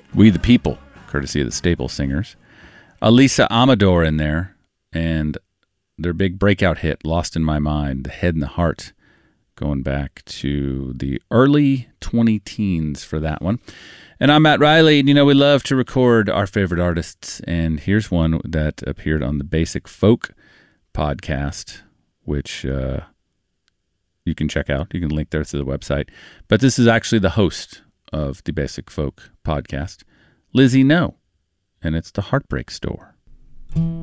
We the People, courtesy of the Staple Singers. Elisa Amador in there, and their big breakout hit, Lost in My Mind, The Head and the Heart, going back to the early 20-teens for that one. And I'm Matt Riley, and we love to record our favorite artists, and here's one that appeared on the Basic Folk podcast, which you can check out. You can link there to the website. But this is actually the host of the Basic Folk podcast, Lizzie No, and it's The Heartbreak Store.